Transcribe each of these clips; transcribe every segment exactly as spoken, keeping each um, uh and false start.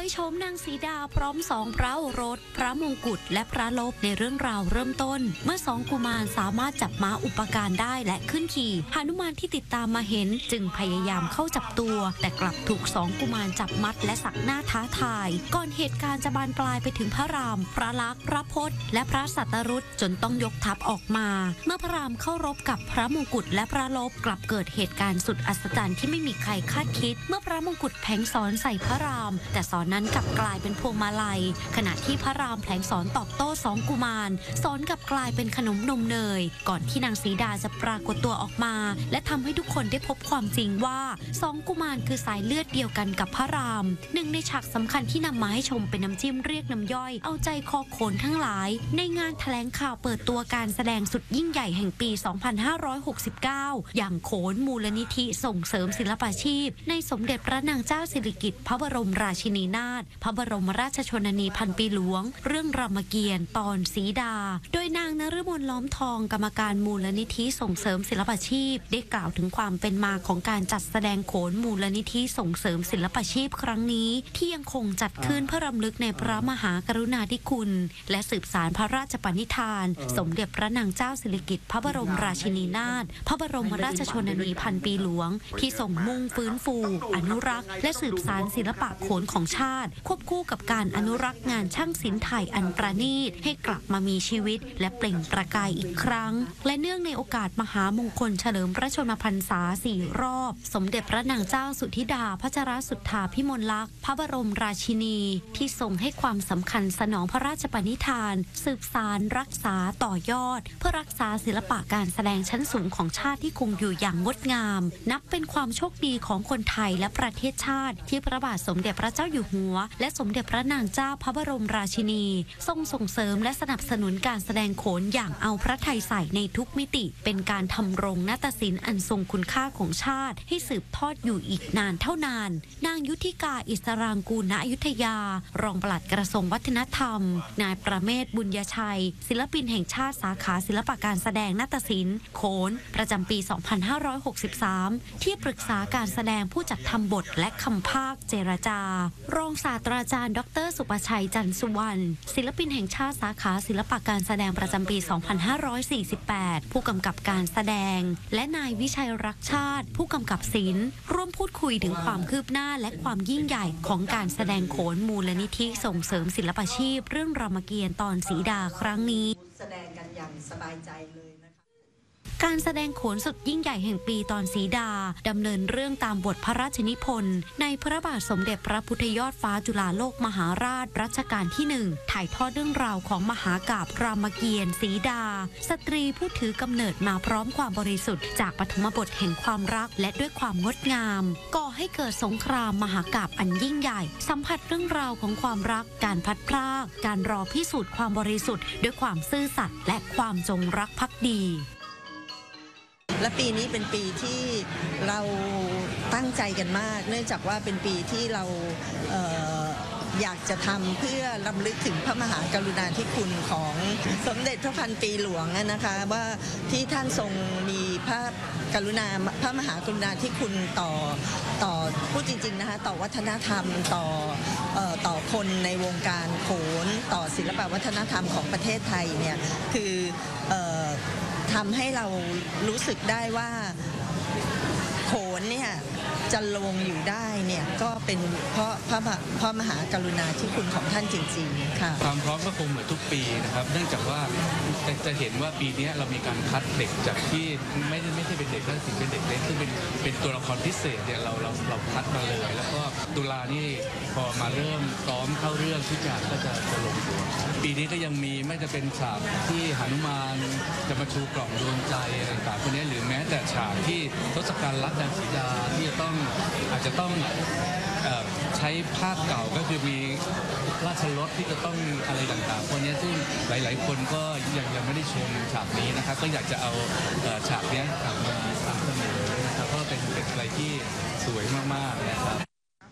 ชมนางสีดาพร้อมสองพระโอรสพระมงกุฎและพระลบในเรื่องราวเริ่มต้นเมื่อสองกุมารสามารถจับม้าอุปการได้และขึ้นขี่หนุมานที่ติดตามมาเห็นจึงพยายามเข้าจับตัวแต่กลับถูกสองกุมารจับมัดและสักหน้าท้าทายก่อนเหตุการณ์จะบานปลายไปถึงพระรามพระลักษณ์พระพจน์และพระสัตรุตจนต้องยกทัพออกมาเมื่อพระรามเข้ารบกับพระมงกุฎและพระลบกลับเกิดเหตุการณ์สุดอัศจรรย์ที่ไม่มีใครคาดคิดเมื่อพระมงกุฎแผงสอนใส่พระรามแต่สอนนั้นกลับกลายเป็นพวงมาลัยขณะที่พระรามแผงสอนตอบโต้สองกุมารสอนกลับกลายเป็นขนมนมเนยก่อนที่นางสีดาจะปรากฏตัวออกมาและทำให้ทุกคนได้พบความจริงว่าสองกุมารคือสายเลือดเดียวกันกับพระรามหนึ่งในฉากสำคัญที่นำมาให้ชมเป็นน้ำจิ้มเรียกน้ำย่อยเอาใจคอโขนทั้งหลายในงานแถลงข่าวเปิดตัวการแสดงสุดยิ่งใหญ่แห่งปี สองพันห้าร้อยหกสิบเก้า อย่างโขนมูลนิธิส่งเสริมศิลปาชีพในสมเด็จพระนางเจ้าสิริกิติ์พระบรมราชินีนาถพระบรมราชชนนีพันปีหลวงเรื่องรามเกียรติ์ตอนสีดาโดยนางนฤมลล้อมทองกรรมการมูลนิธิส่งเสริมศิลปาชีพได้กล่าวถึงความเป็นมาของการจัดแสดงโขนมูลนิธิส่งเสริมศิลปาชีพครั้งนี้ที่ยังคงจัดขึ้นเพื่อรำลึกในพระมหากรุณาธิคุณและสืบสานพระราชปณิธานสมเด็จพระนางเจ้าสิริกิติ์พระบรมราชินีนาถพระบรมราชชนนีพันปีหลวงที่ส่งมุ่งฟื้นฟูอนุรักษ์และสืบสานศิลปะโขนของชาติควบคู่กับการอนุรักษ์งานช่างศิลป์ไทยอันประณีตให้กลับมามีชีวิตและเปล่งประกายอีกครั้งและเนื่องในโอกาสมหามงคลเฉลิมพระชนมพรรษาสี่รอบสมเด็จพระนางเจ้าสุธิดาพัชรสุทธาภิมลลักษณ์พระบรมราชินีที่ทรงให้ความสำคัญสนองพระราชปณิธานสืบสานรักษาต่อยอดเพื่อรักษาศิลปะการแสดงชั้นสูงของชาติที่คงอยู่อย่างงดงามนับเป็นความโชคดีของคนไทยและประเทศชาติที่พระบาทสมเด็จพระเจ้าอยู่หัวและสมเด็จพระนางเจ้าพระบรมราชินีทรงส่งเสริมและสนับสนุนการแสดงโขนอย่างเอาพระทัยใส่ในทุกมิติเป็นการทำรงนาฏศิลป์อันทรงคุณค่าของชาติให้สืบทอดอยู่อีกนานเท่านานนางยุทธิกาอิสรางกูลณอยุธยารองปลัดกระทรวงวัฒนธรรมนายประเมศบุญญชัยศิลปินแห่งชาติสาขาศิลปะการแสดงนาฏศิลป์โขนประจำปี สองพันห้าร้อยหกสิบสาม ที่ปรึกษาการแสดงผู้จัดทำบทและคำภาคเจรจารองศาสตราจารย์ดรสุประชัยจันทร์สุวรรณศิลปินแห่งชาติสาขาศิลปะการแสดงประจำปี สองพันห้าร้อยสี่สิบแปด ผู้กำกับการแสดงและนายวิชัยรักชาติผู้กำกับศิลป์ร่วมพูดคุยถึงความคืบหน้าและความยิ่งใหญ่ของการแสดงโขนมูลนิธิส่งเสริมศิลปาชีพเรื่องรามเกียรติ์ตอนสีดาครั้งนี้แสดงกันอย่างสบายใจเลยนะคะการแสดงโขนสุดยิ่งใหญ่แห่งปีตอนสีดาดำเนินเรื่องตามบทพระราชนิพนธ์ในพระบาทสมเด็จพระพุทธยอดฟ้าจุฬาโลกมหาราชรัชกาลที่หนึ่งถ่ายทอดเรื่องราวของมหากาพย์รามเกียรติ์สีดาสตรีผู้ถือกำเนิดมาพร้อมความบริสุทธิ์จากปฐมบทแห่งความรักและด้วยความงดงามก่อให้เกิดสงครามมหากาพย์อันยิ่งใหญ่สัมผัสเรื่องราวของความรักการพัดพรากการรอพิสูจน์ความบริสุทธิ์ด้วยความซื่อสัตย์และความจงรักภักดีและปีนี้เป็นปีที่เราตั้งใจกันมากเนื่องจากว่าเป็นปีที่เราเอ่ออยากจะทำเพื่อรำลึกถึงพระมหากรุณาธิคุณของสมเด็จพระพันปีหลวงนะคะว่าที่ท่านทรงมีพระกรุณาพระมหากรุณาธิคุณต่อต่อพูดจริงๆนะคะต่อวัฒนธรรมต่อเอ่อต่อคนในวงการโขนต่อศิลปวัฒนธรรมของประเทศไทยเนี่ยคือเอ่อทำให้เรารู้สึกได้ว่าโขนเนี่ยจะลงอยู่ได้เนี่ยก็เป็นเพราะพระพระมหากรุณาธิคุณของท่านจริงๆค่ะความพร้อมก็คงเหมือนทุกปีนะครับเนื่องจากว่าจะเห็นว่าปีนี้เรามีการคัดเด็กจากที่ไม่ไม่ใช่เป็นเด็กนักศิลป์เป็นเด็กเล็กซึ่งเป็นเป็นตัวละครพิเศษเนี่ยเราเราเราคัดมาเลยแล้วก็ตุลานี่พอมาเริ่มซ้อมเข้าเรื่องทุกอย่างก็จะจะลงตัวปีนี้ก็ยังมีไม่จะเป็นฉากที่หนุมานจะมาชูกล่องดวงใจอะไรต่างๆพวกนี้หรือแม้แต่ฉากที่ทศกัณฐ์รักนางสีดาที่จะต้องอาจจะต้องเอ่อใช้ภาพเก่าก็คือมีราชรถที่จะต้องอะไรต่างๆพวกนี้ซึ่งหลายๆคนก็ยังยังไม่ได้ชมฉากนี้นะครับก็อยากจะเอาฉากนี้กลับมาทำเสนอนะครับเพราะเป็นเป็นอะไรที่สวยมากๆนะครับ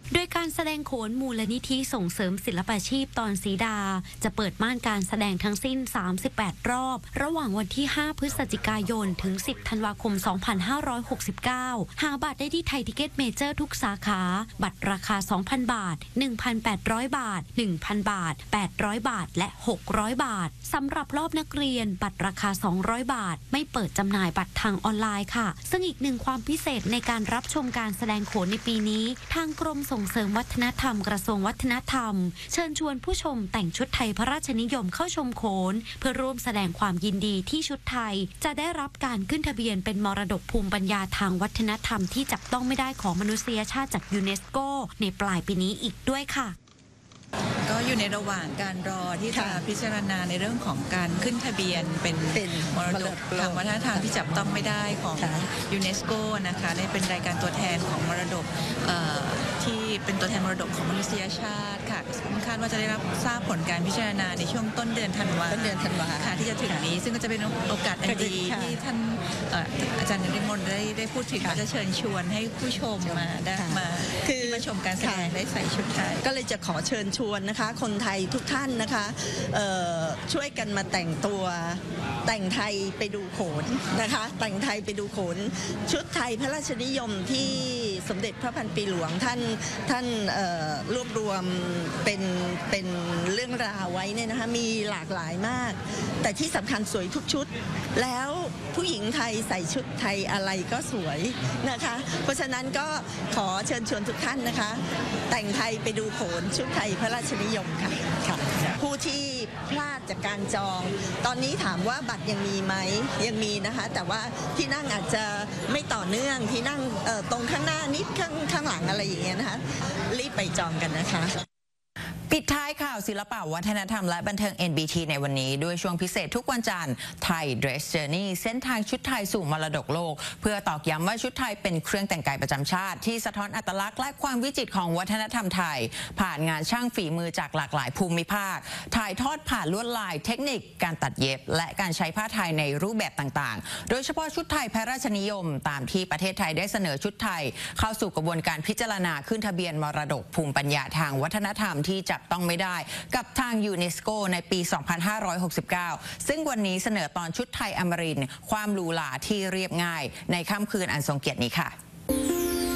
โดยการแสดงโขนมูลนิธิส่งเสริมศิลปาชีพตอนสีดาจะเปิดม่านการแสดงทั้งสิ้นสามสิบแปดรอบระหว่างวันที่ห้าพฤศจิกายนถึงสิบธันวาคมสองพันห้าร้อยหกสิบเก้าหาบัตรได้ที่ไทยทิเก็ตเมเจอร์ทุกสาขาบัตรราคา สองพัน บาท หนึ่งพันแปดร้อย บาท หนึ่งพัน บาท แปดร้อย บาทและหกร้อย บาทสำหรับรอบนักเรียนบัตรราคาสองร้อยบาทไม่เปิดจำหน่ายบัตรทางออนไลน์ค่ะซึ่งอีกหนึ่งความพิเศษในการรับชมการแสดงโขนในปีนี้ทางกรมส่งเสริมวัฒนธรรมกระทรวงวัฒนธรรมเชิญชวนผู้ชมแต่งชุดไทยพระราชนิยมเข้าชมโขนเพื่อร่วมแสดงความยินดีที่ชุดไทยจะได้รับการขึ้นทะเบียนเป็นมรดกภูมิปัญญาทางวัฒนธรรมที่จับต้องไม่ได้ของมนุษยชาติจากยูเนสโกในปลายปีนี้อีกด้วยค่ะก็อยู่ในระหว่างการรอที่จะพิจารณาในเรื่องของการขึ้นทะเบียนเป็นมรดกทางวัฒนธรรมที่จับต้องไม่ได้ของยูเนสโกนะคะได้เป็นรายการตัวแทนของมรดกที่เป็นตัวแทนมรดกของมนุษยชาติค่ะคาดว่าจะได้รับทราบผลการพิจารณาในช่วงต้นเดือนธันวาต้นเดือนธันวาค่ะที่จะถึงนี้ซึ่งก็จะเป็นโอกาสอันดีที่ท่านอาจารย์นิมนต์ได้ได้พูดถึงว่าจะเชิญชวนให้ผู้ชมมาได้มาที่มาชมการแสดงได้ใส่ชุดไทยก็เลยจะขอเชิญชวนนะคะคนไทยทุกท่านนะคะช่วยกันมาแต่งตัวแต่งไทยไปดูโขนนะคะแต่งไทยไปดูโขนชุดไทยพระราชนิยมที่สมเด็จพระพันปีหลวงท่านท่านรวบรวมเป็นเป็นเรื่องราวไว้เนี่ยนะคะมีหลากหลายมากแต่ที่สำคัญสวยทุกชุดแล้วผู้หญิงไทยใส่ชุดไทยอะไรก็สวยนะคะเพราะฉะนั้นก็ขอเชิญชวนทุกท่านนะคะแต่งไทยไปดูโขนชุดไทยพระราชนิยมค่ะค่ะผู้ที่พลาดจากการจองตอนนี้ถามว่าบัตรยังมีไหมยังมีนะคะแต่ว่าที่นั่งอาจจะไม่ต่อเนื่องที่นั่งตรงข้างหน้านิดข้างข้างหลังอะไรอย่างเงี้ยนะคะรีบไปจองกันนะคะปิดท้ายข่าวศิลปะวัฒนธรรมและบันเทิง เอ็น บี ที ในวันนี้ด้วยช่วงพิเศษทุกวันจันทร์ไทย Dress Journey เส้นทางชุดไทยสู่มรดกโลกเพื่อตอกย้ำว่าชุดไทยเป็นเครื่องแต่งกายประจำชาติที่สะท้อนอัตลักษณ์และความวิจิตรของวัฒนธรรมไทยผ่านงานช่างฝีมือจากหลากหลายภูมิภาคถ่ายทอดผ่านลวดลายเทคนิคการตัดเย็บและการใช้ผ้าไทยในรูปแบบต่างๆโดยเฉพาะชุดไทยพระราชนิยมตามที่ประเทศไทยได้เสนอชุดไทยเข้าสู่กระบวนการพิจารณาขึ้นทะเบียนมรดกภูมิปัญญาทางวัฒนธรรมที่จับต้องไม่ได้กับทางยูเนสโกในปี สองพันห้าร้อยหกสิบเก้า ซึ่งวันนี้เสนอตอนชุดไทยอมรินทร์ความหรูหราที่เรียบง่ายในค่ำคืนอันทรงเกียรตินี้ค่ะ